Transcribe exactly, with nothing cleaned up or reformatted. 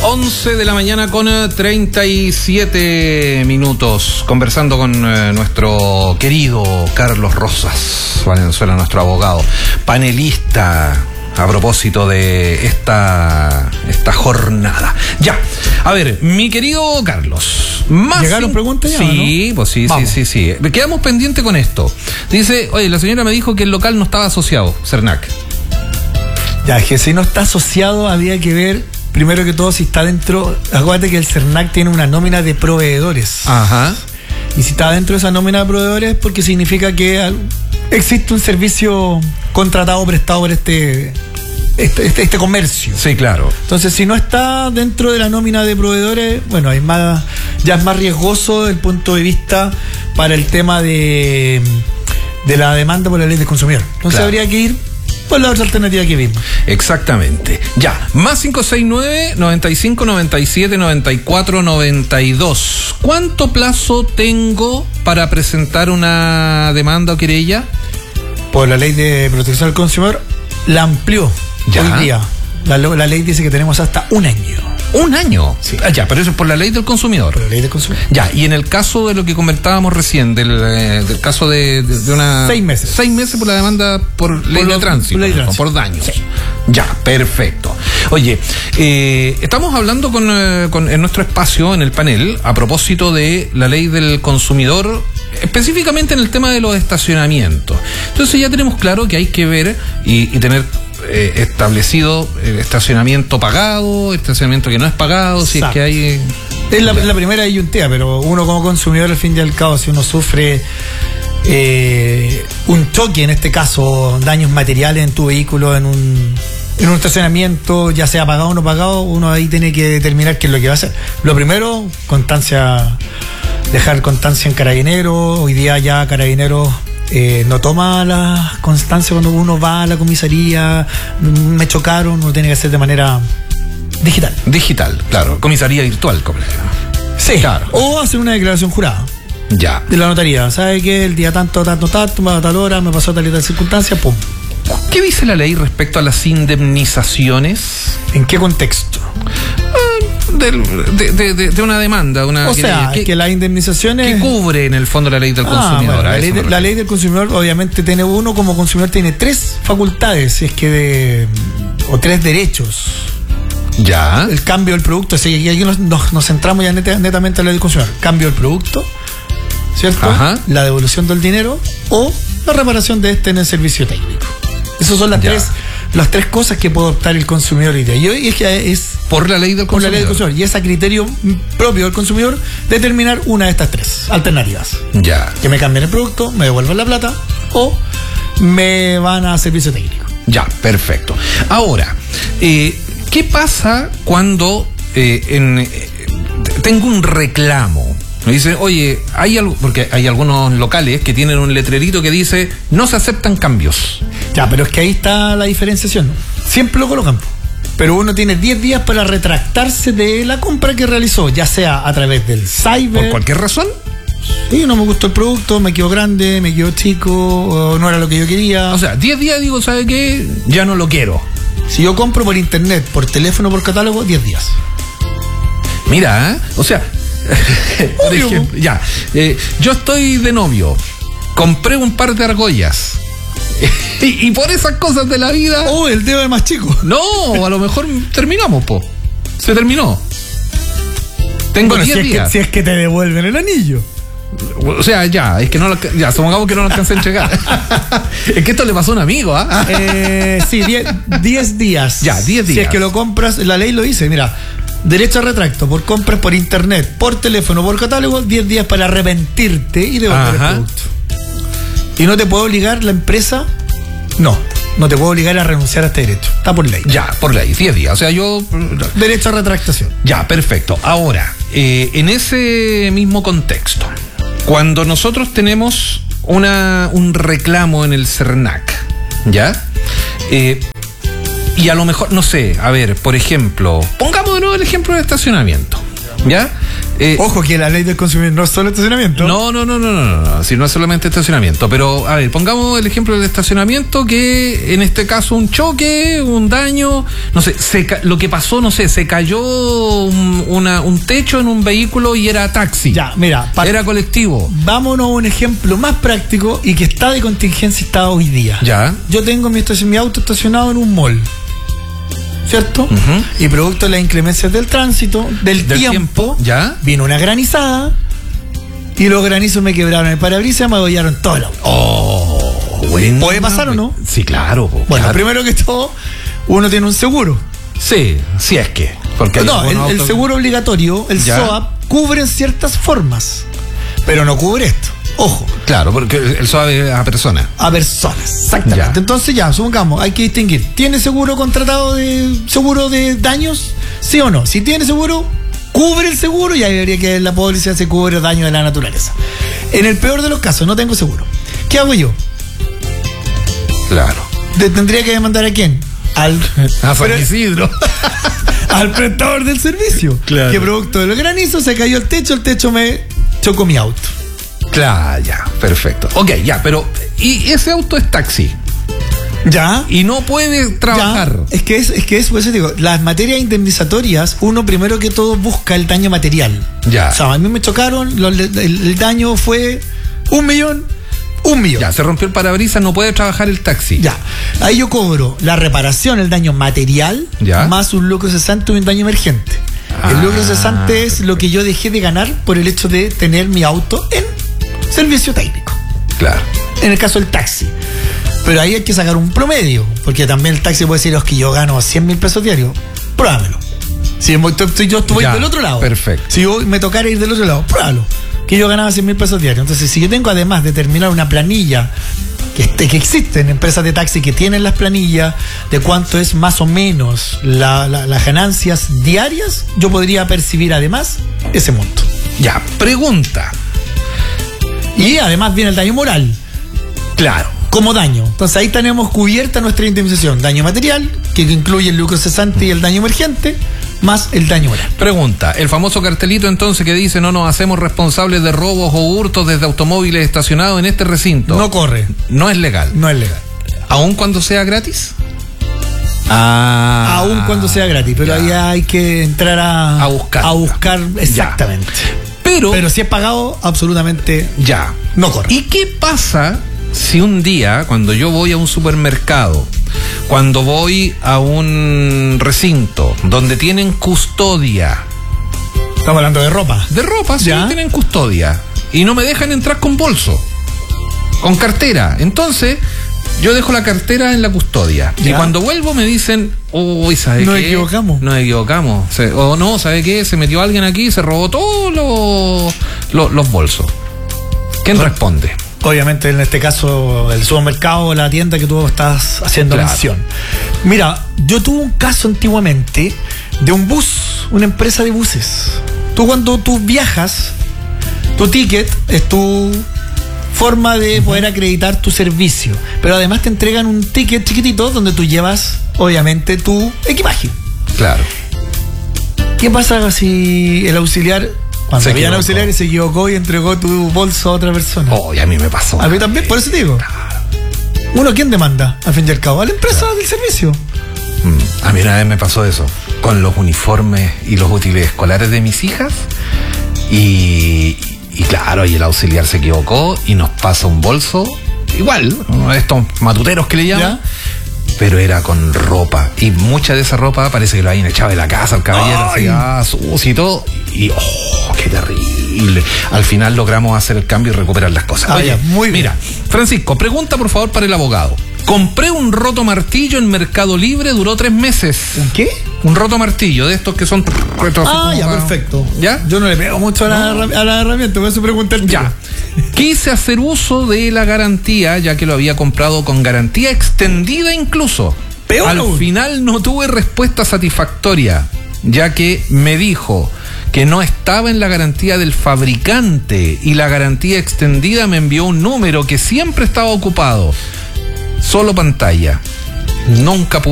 once de la mañana con treinta y siete minutos, conversando con eh, nuestro querido Carlos Rosas Valenzuela, nuestro abogado, panelista a propósito de esta, esta jornada. Ya, a ver, mi querido Carlos, más ¿llegaron in... preguntas ya? Sí, ¿no? pues sí, Vamos. sí, sí, sí. Quedamos pendientes con esto. Dice, oye, la señora me dijo que el local no estaba asociado, Cernac. Ya, que si no está asociado, había que ver, primero que todo, si está dentro. Acuérdate que el Cernac tiene una nómina de proveedores. Ajá. Y si está dentro de esa nómina de proveedores, porque significa que existe un servicio contratado, prestado por este, este, este, este comercio. Sí, claro. Entonces, si no está dentro de la nómina de proveedores, bueno, hay más, ya es más riesgoso desde el punto de vista para el tema de, de la demanda por la ley del consumidor. Entonces, claro, habría que ir por la otra alternativa que vimos. Exactamente. Ya, más cinco seis nueve, noventa y cinco, noventa y siete, noventa y cuatro, noventa y dos. ¿Cuánto plazo tengo para presentar una demanda o querella? Por la ley de protección del consumidor, la amplió ya hoy día. La, la ley dice que tenemos hasta un año. ¿Un año? Sí. Ah, ya, pero eso es por la ley del consumidor. Por la ley del consumidor. Ya, y en el caso de lo que comentábamos recién, del, eh, del caso de, de, de una... Seis meses. Seis meses por la demanda por ley Por de lo, tránsito, por, ley de tránsito. por daños. Sí. Ya, perfecto. Oye, eh, estamos hablando con, eh, con, en nuestro espacio, en el panel, a propósito de la ley del consumidor, específicamente en el tema de los estacionamientos. Entonces ya tenemos claro que hay que ver y, y tener eh, establecido el estacionamiento pagado, estacionamiento que no es pagado, si Exacto. es que hay... Es la, la primera disyuntiva, pero uno como consumidor, al fin y al cabo, si uno sufre eh, un choque, en este caso, daños materiales en tu vehículo, en un, en un estacionamiento, ya sea pagado o no pagado, uno ahí tiene que determinar qué es lo que va a hacer. Lo primero, constancia, dejar constancia en Carabineros. Hoy día ya Carabineros eh, no toma la constancia cuando uno va a la comisaría, me chocaron, uno tiene que hacer de manera digital. Digital, claro, comisaría virtual, como le llaman. Sí, claro. O hacer una declaración jurada Ya. de la notaría. ¿Sabe qué? El día tanto, tanto, tanto, a tal hora, me pasó tal y tal circunstancia, pum. ¿Qué dice la ley respecto a las indemnizaciones? ¿En qué contexto? De, de, de, de, de una demanda, una O sea, que, que las indemnizaciones... que cubre en el fondo la ley del Ah, consumidor. bueno, a la, ley eso de- me la refiero. ley del consumidor obviamente tiene uno como consumidor tiene tres facultades, si es que de, o tres derechos. Ya. El cambio del producto, así que aquí nos, nos, nos centramos ya neta- netamente en la ley del consumidor. Cambio del producto, ¿cierto? Ajá. La devolución del dinero o la reparación de este en el servicio técnico. Esas son las Ya. tres las tres cosas que puede optar el consumidor hoy día. Y hoy es que es Por la ley del por la consumidor. ley del consumidor. Y es a criterio propio del consumidor determinar una de estas tres alternativas. Ya. Que me cambien el producto, me devuelvan la plata o me van a servicio técnico. Ya, perfecto. Ahora, eh, ¿qué pasa cuando eh, en, eh, tengo un reclamo? Me dicen, oye, hay algo, porque hay algunos locales que tienen un letrerito que dice no se aceptan cambios. Ya, pero es que ahí está la diferenciación. Siempre lo colocan. Pero uno tiene diez días para retractarse de la compra que realizó, ya sea a través del cyber. ¿Por cualquier razón? Sí, no me gustó el producto, me quedó grande, me quedó chico, o no era lo que yo quería. O sea, diez días digo, ¿sabe qué? Ya no lo quiero. Si yo compro por internet, por teléfono, por catálogo, diez días. Mira, ¿eh? O sea, por Obvio. ejemplo, ya, eh, yo estoy de novio, compré un par de argollas y, y por esas cosas de la vida, Oh, el dedo es más chico. no, a lo mejor terminamos, po. Se terminó. Tengo Bueno, si diez es, que, días. si es que te devuelven el anillo. O sea, ya, es que no lo, ya, supongamos que no lo alcancé a entregar. Es que esto le pasó a un amigo, ¿ah? Eh, sí, diez días. Ya, diez Si días. es que lo compras, la ley lo dice, mira, derecho a retracto por compras por internet, por teléfono, por catálogo, diez días para arrepentirte y devolver Ajá. el producto. Y no te puede obligar la empresa, no, no te puede obligar a renunciar a este derecho. Está por ley. Ya, por ley, diez días. O sea, yo... Derecho a retractación. Ya, perfecto. Ahora, eh, en ese mismo contexto, cuando nosotros tenemos una, un reclamo en el Cernac, ¿ya? Eh, y a lo mejor, no sé, a ver, por ejemplo, pongamos de nuevo el ejemplo del estacionamiento, ¿ya? Eh, Ojo que la ley del consumidor no es solo estacionamiento. No, no, no, no, no, no, no, si no es solamente estacionamiento. Pero, a ver, pongamos el ejemplo del estacionamiento, que en este caso un choque, un daño, no sé, se, lo que pasó, no sé, se cayó un, una, un techo en un vehículo y era taxi. Ya, mira. Era colectivo. Vámonos a un ejemplo más práctico y que está de contingencia está hoy día. Ya. Yo tengo mi, estacion, mi auto estacionado en un mall. ¿Cierto? Uh-huh. Y producto de las inclemencias del tránsito, del, del tiempo, tiempo, ¿ya? Vino una granizada y los granizos me quebraron el parabrisas y me abollaron todo el auto. Oh, bueno. ¿Puede pasar o no? Sí, claro. Bueno, claro. Primero que todo, uno tiene un seguro. Sí, sí es que. Porque no, el, autos... el seguro obligatorio, el ¿ya? S O A P, cubre en ciertas formas, pero no cubre esto. Ojo. Claro, porque el S O A P es a personas. A personas, exactamente. Ya. Entonces ya, supongamos, hay que distinguir. ¿Tiene seguro contratado de seguro de daños? ¿Sí o no? Si tiene seguro, cubre el seguro y ahí habría que la póliza se cubre daño de la naturaleza. En el peor de los casos, no tengo seguro. ¿Qué hago yo? Claro. ¿De, ¿Tendría que demandar a quién? Al... A San Isidro. Al prestador del servicio. Claro. Que producto del granizo se cayó el techo, el techo me chocó mi auto. Claro, ya, perfecto. Ok, ya, pero y ese auto es taxi. Ya. Y no puede trabajar. Ya. Es que es, es que es, por eso digo, las materias indemnizatorias, uno primero que todo busca el daño material. Ya. O sea, a mí me chocaron, lo, el, el daño fue un millón, un millón. Ya, se rompió el parabrisas, no puede trabajar el taxi. Ya. Ahí yo cobro la reparación, el daño material, ya, más un lucro cesante y un daño emergente. Ah, el lucro cesante es lo que yo dejé de ganar por el hecho de tener mi auto en servicio técnico. Claro. En el caso del taxi. Pero ahí hay que sacar un promedio, porque también el taxi puede decir, es que yo gano cien mil pesos diarios. Pruébamelo. Si yo estuve del otro lado. Perfecto. Si yo me tocara ir del otro lado, pruébalo. Que yo ganaba cien mil pesos diarios. Entonces, si yo tengo además de terminar una planilla, que, este, que existen empresas de taxi que tienen las planillas de cuánto es más o menos la, la, las ganancias diarias, yo podría percibir además ese monto. Ya, pregunta. Y además viene el daño moral. Claro. Como daño. Entonces ahí tenemos cubierta nuestra indemnización. Daño material, que incluye el lucro cesante y el daño emergente, más el daño moral. Pregunta, el famoso cartelito entonces que dice no nos hacemos responsables de robos o hurtos desde automóviles estacionados en este recinto. No corre. No es legal. No es legal. ¿Aún cuando sea gratis? Ah. Aún cuando sea gratis, pero ya. Ahí hay que entrar a, a buscar. A buscar exactamente. Ya. Pero, pero si es pagado, absolutamente ya. No corre. ¿Y qué pasa si un día, cuando yo voy a un supermercado, cuando voy a un recinto donde tienen custodia? Estamos hablando de ropa. De ropa, sí, ¿ya? Tienen custodia. Y no me dejan entrar con bolso, con cartera. Entonces, yo dejo la cartera en la custodia. ¿Ya? Y cuando vuelvo me dicen, uy, ¿sabe qué? Nos equivocamos. Nos equivocamos. Se, o no, ¿sabe qué? Se metió alguien aquí y se robó todos los, los, los bolsos. ¿Quién bueno, responde? Obviamente en este caso el supermercado o la tienda que tú estás haciendo claro. mención. Mira, yo tuve un caso antiguamente de un bus, una empresa de buses. Tú cuando tú viajas, tu ticket es tu forma de poder acreditar tu servicio, pero además te entregan un ticket chiquitito donde tú llevas obviamente tu equipaje. Claro. ¿Qué pasa si el auxiliar cuando había el auxiliar y se equivocó y entregó tu bolso a otra persona? Oh, y a mí me pasó. A mí también, por eso te digo. Claro. Uno, ¿quién demanda? Al fin y al cabo, a la empresa claro. del servicio. Mm, a mí una vez me pasó eso, con los uniformes y los útiles escolares de mis hijas, y, y claro, y el auxiliar se equivocó y nos pasa un bolso, igual, estos matuteros que le llaman, ¿ya? Pero era con ropa, y mucha de esa ropa parece que lo habían echado de la casa al caballero, así, ah, sucio y todo, y oh, qué terrible. Al final logramos hacer el cambio y recuperar las cosas. Ah, Oye, ya, muy bien. Mira, Francisco, pregunta por favor para el abogado. Compré un roto martillo en Mercado Libre, duró tres meses. ¿Un qué? Un roto martillo, de estos que son... Ah, ya, para... perfecto. ¿Ya? Yo no le pego mucho a la, no. a la herramienta, me hace preguntar. Ya. Quise hacer uso de la garantía, ya que lo había comprado con garantía extendida incluso. Peor. Al final no tuve respuesta satisfactoria, ya que me dijo que no estaba en la garantía del fabricante y la garantía extendida me envió un número que siempre estaba ocupado. Solo pantalla. Nunca pude